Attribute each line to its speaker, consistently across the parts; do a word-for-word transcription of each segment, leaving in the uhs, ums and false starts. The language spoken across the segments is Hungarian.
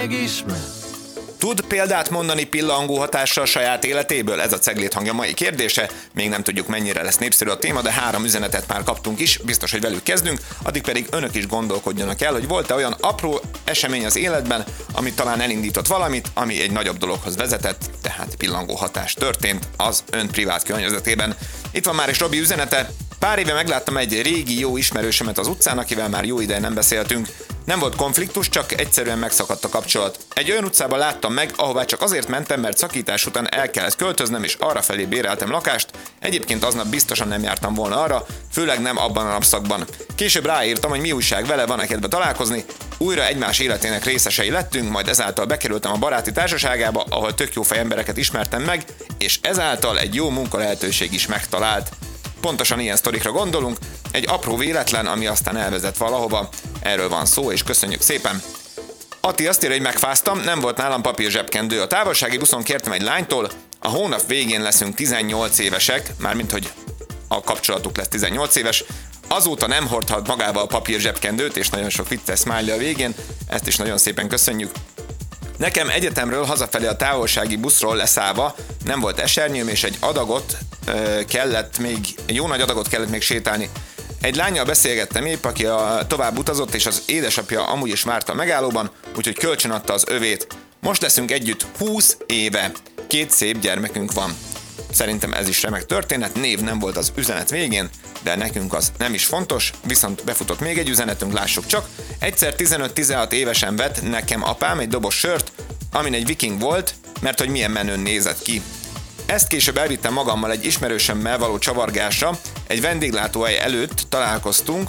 Speaker 1: megismer.
Speaker 2: Tud példát mondani pillangó hatással saját életéből? Ez a Cegléd hangja mai kérdése. Még nem tudjuk, mennyire lesz népszerű a téma, de három üzenetet már kaptunk is, biztos, hogy velük kezdünk. Addig pedig önök is gondolkodjanak el, hogy volt-e olyan apró esemény az életben, ami talán elindított valamit, ami egy nagyobb dologhoz vezetett, tehát pillangó hatás történt az ön privát környezetében. Itt van már is Robi üzenete. Pár éve megláttam egy régi jó ismerősömet az utcán, akivel már jó ideje nem beszéltünk. Nem volt konfliktus, csak egyszerűen megszakadt a kapcsolat. Egy olyan utcában láttam meg, ahová csak azért mentem, mert szakítás után el kellett költöznöm, és arrafelé béreltem lakást. Egyébként aznap biztosan nem jártam volna arra, főleg nem abban a napszakban. Később ráírtam, hogy mi újság vele, van-e kedve találkozni. Újra egymás életének részesei lettünk, majd ezáltal bekerültem a baráti társaságába, ahol tök jó fej embereket ismertem meg, és ezáltal egy jó munkalehetőség is megtalált. Pontosan ilyen sztorikra gondolunk, egy apró véletlen, ami aztán elvezet valahova. Erről van szó, és köszönjük szépen. Ati azt írja, hogy megfáztam, nem volt nálam papír zsebkendő. A távolsági buszon kértem egy lánytól, a hónap végén leszünk tizennyolc évesek, mármint hogy a kapcsolatuk lesz tizennyolc éves. Azóta nem hordhat magával a papír zsebkendőt, és nagyon sok vicces smiley a végén, ezt is nagyon szépen köszönjük. Nekem egyetemről hazafelé a távolsági buszról leszállva nem volt esernyőm, és egy adagot ö, kellett még, egy jó nagy adagot kellett még sétálni. Egy lánnyal beszélgettem épp, aki a, tovább utazott, és az édesapja amúgy is várta a megállóban, úgyhogy kölcsönadta az övét. Most leszünk együtt húsz éve. Két szép gyermekünk van. Szerintem ez is remek történet, név nem volt az üzenet végén, de nekünk az nem is fontos, viszont befutott még egy üzenetünk, lássuk csak. Egyszer tizenöt-tizenhat évesen vett nekem apám egy doboz sört, amin egy viking volt, mert hogy milyen menőn nézett ki. Ezt később elvittem magammal egy ismerősömmel való csavargásra, egy vendéglátóhely előtt találkoztunk,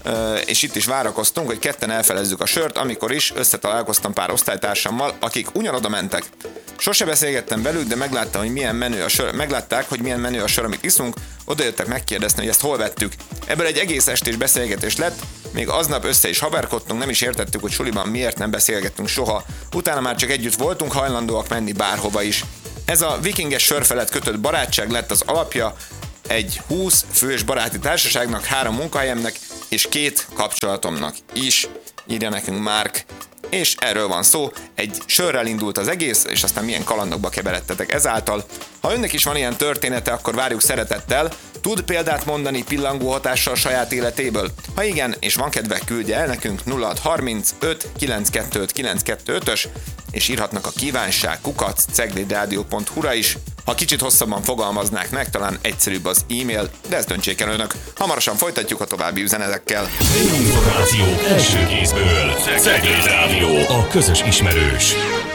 Speaker 2: és itt is várakoztunk, hogy ketten elfelezzük a sört, amikor is összetalálkoztam pár osztálytársammal, akik ugyanoda mentek. Sose beszélgettem velük, de megláttam, hogy milyen menő a sör, meglátták, hogy milyen menő a sör, amit iszunk, odajöttek megkérdezni, hogy ezt hol vettük. Ebből egy egész estés beszélgetés lett, még aznap össze is haverkodtunk, nem is értettük, hogy suliban miért nem beszélgettünk soha. Utána már csak együtt voltunk, hajlandóak menni bárhova is. Ez a vikinges sör felett kötött barátság lett az alapja egy húsz fős baráti társaságnak, három munkahelyemnek és két kapcsolatomnak is, írja nekünk Márk. És erről van szó, egy sörrel indult az egész, és aztán milyen kalandokba keveredtetek ezáltal. Ha önnek is van ilyen története, akkor várjuk szeretettel. Tud példát mondani pillangó hatással saját életéből? Ha igen, és van kedve, küldje el nekünk nulla hat harmincöt kilencszázkettőöt kilencszázkettőötös, és írhatnak a kívánság kukac ceglédradio pont hu-ra is. Ha kicsit hosszabban fogalmaznák meg, talán egyszerűbb az e-mail, de ezt döntsék el önök. Hamarosan folytatjuk a további üzenetekkel.
Speaker 3: Információ első kézből. Cegléd Rádió, a közös ismerős.